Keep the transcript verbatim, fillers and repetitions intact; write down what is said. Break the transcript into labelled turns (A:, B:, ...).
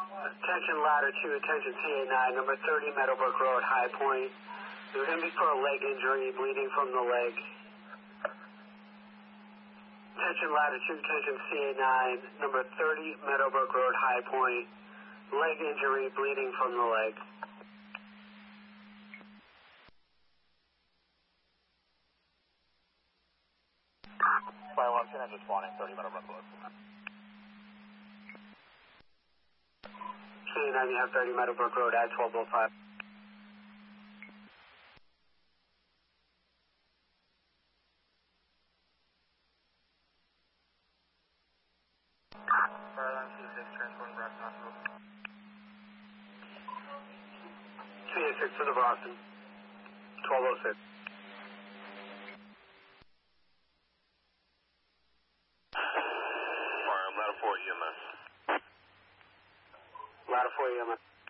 A: Attention ladder two, attention C A nine, number thirty Meadowbrook Road, High Point. There's going to be for a leg injury, bleeding from the leg. Attention ladder two, attention C A nine, number thirty Meadowbrook Road, High Point. Leg injury, bleeding from the leg.
B: Fire one, ten, just spawning, thirty Meadowbrook Road.
A: C A nine, you have thirty Meadowbrook Road at twelve oh five.
B: Fire C six, transporting Boston Hospital.
A: C A six to the Boston, twelve oh six.
B: Fire, ladder four E M S.
A: Ladder four E M S.